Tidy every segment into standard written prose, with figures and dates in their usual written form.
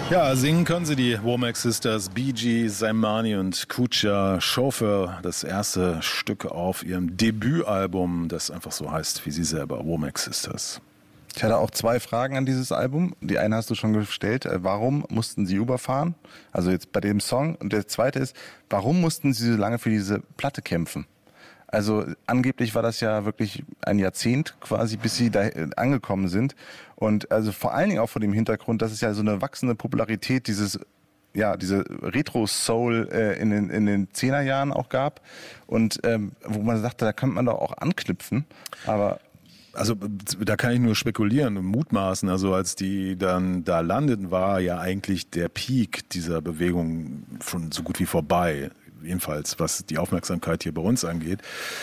Ja, singen können sie, die Womack Sisters, Bee Gees, Zaimani und Kucha Chauffeur, das erste Stück auf ihrem Debütalbum, das einfach so heißt wie sie selber, Womack Sisters. Ich hatte auch 2 Fragen an dieses Album. Die eine hast du schon gestellt. Warum mussten sie überfahren? Also jetzt bei dem Song. Und der zweite ist, warum mussten sie so lange für diese Platte kämpfen? Also angeblich war das ja wirklich ein Jahrzehnt quasi, bis sie da angekommen sind. Und also vor allen Dingen auch vor dem Hintergrund, dass es ja so eine wachsende Popularität diese Retro-Soul in den 10er Jahren auch gab. Und wo man sagte, da könnte man doch auch anknüpfen. Aber also da kann ich nur spekulieren und mutmaßen. Also als die dann da landeten, war ja eigentlich der Peak dieser Bewegung schon so gut wie vorbei. Jedenfalls, was die Aufmerksamkeit hier bei uns angeht.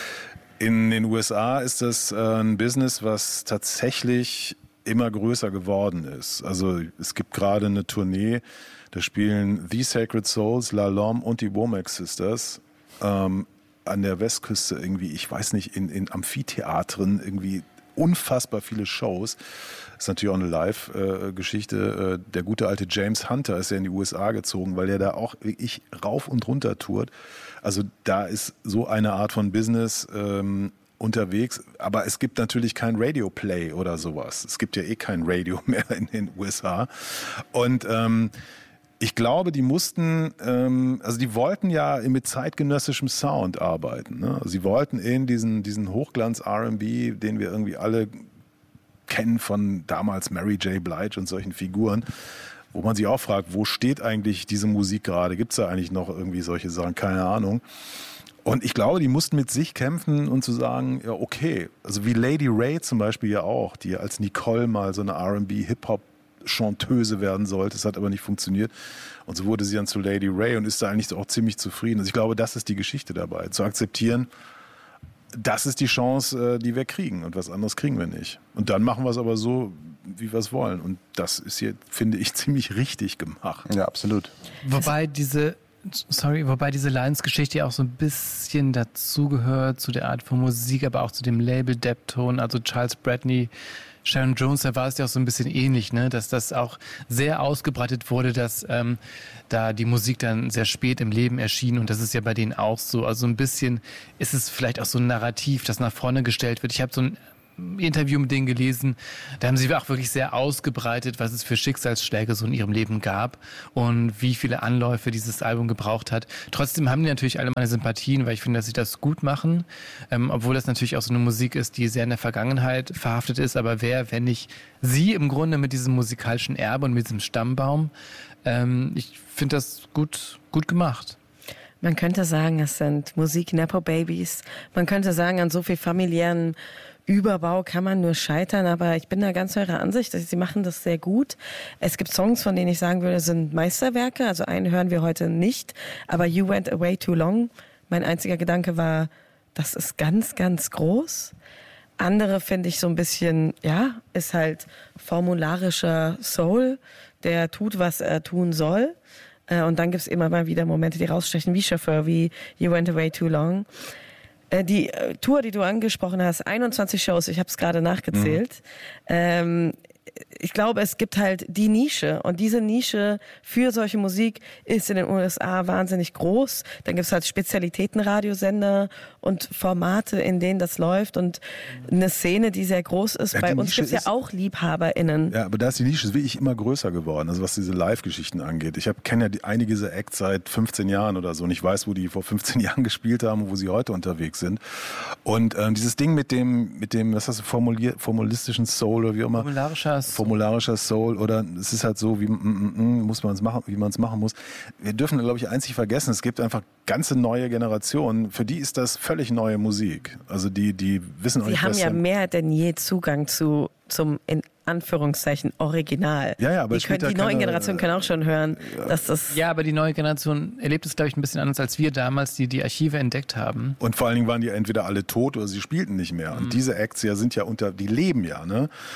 In den USA ist das ein Business, was tatsächlich immer größer geworden ist. Also es gibt gerade eine Tournee, da spielen The Sacred Souls, La Lom und die Womack Sisters an der Westküste irgendwie, ich weiß nicht, in Amphitheatern irgendwie unfassbar viele Shows. Das ist natürlich auch eine Live-Geschichte. Der gute alte James Hunter ist ja in die USA gezogen, weil der da auch wirklich rauf und runter tourt. Also da ist so eine Art von Business unterwegs. Aber es gibt natürlich kein Radio-Play oder sowas. Es gibt ja eh kein Radio mehr in den USA. Und ich glaube, die mussten, also die wollten ja mit zeitgenössischem Sound arbeiten. Ne? Also sie wollten in diesen Hochglanz-R&B, den wir irgendwie alle kennen von damals Mary J. Blige und solchen Figuren, wo man sich auch fragt, wo steht eigentlich diese Musik gerade? Gibt es da eigentlich noch irgendwie solche Sachen? Keine Ahnung. Und ich glaube, die mussten mit sich kämpfen und zu sagen, ja okay, also wie Lady Ray zum Beispiel ja auch, die als Nicole mal so eine R&B-Hip-Hop-Chanteuse werden sollte, das hat aber nicht funktioniert. Und so wurde sie dann zu Lady Ray und ist da eigentlich auch ziemlich zufrieden. Also ich glaube, das ist die Geschichte dabei, zu akzeptieren, das ist die Chance, die wir kriegen und was anderes kriegen wir nicht. Und dann machen wir es aber so, wie wir es wollen. Und das ist hier, finde ich, ziemlich richtig gemacht. ja, absolut. Wobei diese Lions-Geschichte ja auch so ein bisschen dazugehört, zu der Art von Musik, aber auch zu dem Label Deptone, also Charles Bradley, Sharon Jones, da war es ja auch so ein bisschen ähnlich, ne? Dass das auch sehr ausgebreitet wurde, dass da die Musik dann sehr spät im Leben erschien und das ist ja bei denen auch so. Also ein bisschen ist es vielleicht auch so ein Narrativ, das nach vorne gestellt wird. Ich habe so ein Interview mit denen gelesen, da haben sie auch wirklich sehr ausgebreitet, was es für Schicksalsschläge so in ihrem Leben gab und wie viele Anläufe dieses Album gebraucht hat. Trotzdem haben die natürlich alle meine Sympathien, weil ich finde, dass sie das gut machen, obwohl das natürlich auch so eine Musik ist, die sehr in der Vergangenheit verhaftet ist, aber wer, wenn nicht sie im Grunde mit diesem musikalischen Erbe und mit diesem Stammbaum, ich finde das gut gemacht. Man könnte sagen, es sind Musik-Nepo-Babys. Man könnte sagen, an so viel familiären Überbau kann man nur scheitern, aber ich bin da ganz eurer Ansicht, sie machen das sehr gut. Es gibt Songs, von denen ich sagen würde, sind Meisterwerke, also einen hören wir heute nicht, aber You Went Away Too Long, mein einziger Gedanke war, das ist ganz, ganz groß. Andere finde ich so ein bisschen, ja, ist halt formularischer Soul, der tut, was er tun soll. Und dann gibt es immer mal wieder Momente, die rausstechen, wie Chauffeur, wie You Went Away Too Long. Die Tour, die du angesprochen hast, 21 Shows, ich habe es gerade nachgezählt. Ich glaube, es gibt halt die Nische und diese Nische für solche Musik ist in den USA wahnsinnig groß. Dann gibt es halt Spezialitätenradiosender und Formate, in denen das läuft und eine Szene, die sehr groß ist. Ja, bei uns gibt es ja auch LiebhaberInnen. Ja, aber da ist die Nische wirklich immer größer geworden, also was diese Live-Geschichten angeht. Ich kenne ja einige dieser Acts seit 15 Jahren oder so und ich weiß, wo die vor 15 Jahren gespielt haben und wo sie heute unterwegs sind. Und dieses Ding mit dem, was hast du formulistischen Soul oder wie auch immer. Formularischer Soul oder es ist halt so, wie muss man es machen, wie man es machen muss. Wir dürfen, glaube ich, eins nicht vergessen, es gibt einfach ganze neue Generationen, für die ist das völlig neue Musik. Also die wissen auch nicht, was... Sie haben ja mehr denn je Zugang zum in Anführungszeichen Original. Ja, aber die neuen Generationen können auch schon hören, dass das... Ja, aber die neue Generation erlebt es, glaube ich, ein bisschen anders als wir damals, die Archive entdeckt haben. Und vor allen Dingen waren die entweder alle tot oder sie spielten nicht mehr. Und diese Acts ja sind ja die leben ja, ne?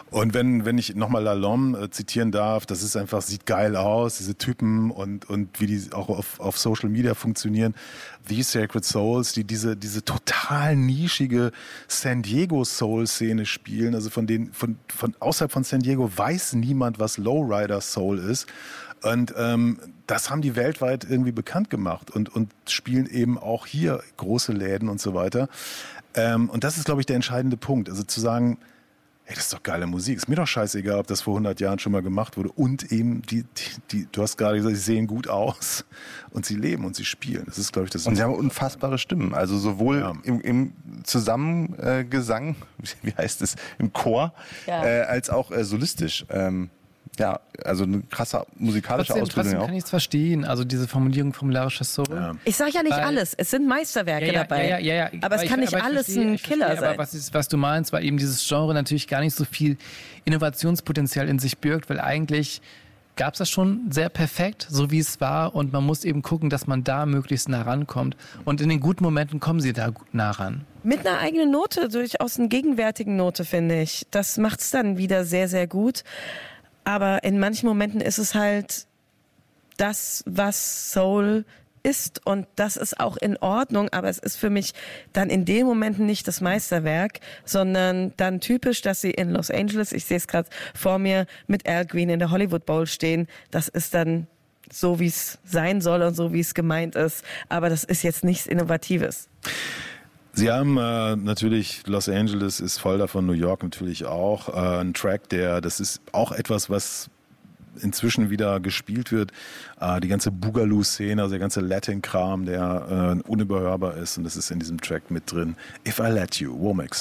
Und wenn ich nochmal Lalonde zitieren darf, das ist einfach, sieht geil aus, diese Typen und wie die auch auf Social Media funktionieren. The Sacred Souls, die diese total nischige San Diego Soul-Szene spielen. Also von außerhalb von San Diego weiß niemand, was Lowrider Soul ist. Und das haben die weltweit irgendwie bekannt gemacht und spielen eben auch hier große Läden und so weiter. Und das ist, glaube ich, der entscheidende Punkt. Also zu sagen, hey, das ist doch geile Musik. Ist mir doch scheißegal, ob das vor 100 Jahren schon mal gemacht wurde. Und eben, du hast gerade gesagt, sie sehen gut aus und sie leben und sie spielen. Das ist, glaube ich, das. Und sie haben unfassbare Stimmen. Also sowohl im Zusammengesang, wie heißt es, im Chor, als auch solistisch. Ja, also eine krasse musikalische Ausbildung. Trotzdem kann ich es verstehen, also diese Formulierung formularischer Soul. Ja. Ich sage ja nicht alles, es sind Meisterwerke dabei. Ja, aber es kann nicht alles ein Killer sein. Aber was du meinst, weil eben dieses Genre natürlich gar nicht so viel Innovationspotenzial in sich birgt, weil eigentlich gab es das schon sehr perfekt, so wie es war, und man muss eben gucken, dass man da möglichst nah rankommt. Und in den guten Momenten kommen sie da gut nah ran. Mit einer eigenen Note, durchaus einer gegenwärtigen Note, finde ich. Das macht es dann wieder sehr, sehr gut. Aber in manchen Momenten ist es halt das, was Soul ist, und das ist auch in Ordnung, aber es ist für mich dann in den Momenten nicht das Meisterwerk, sondern dann typisch, dass sie in Los Angeles, ich sehe es gerade vor mir, mit Al Green in der Hollywood Bowl stehen. Das ist dann so, wie es sein soll und so, wie es gemeint ist, aber das ist jetzt nichts Innovatives. Sie haben natürlich, Los Angeles ist voll davon, New York natürlich auch. Ein Track, das ist auch etwas, was inzwischen wieder gespielt wird. Die ganze Boogaloo-Szene, also der ganze Latin-Kram, der unüberhörbar ist. Und das ist in diesem Track mit drin. If I Let You, Womack.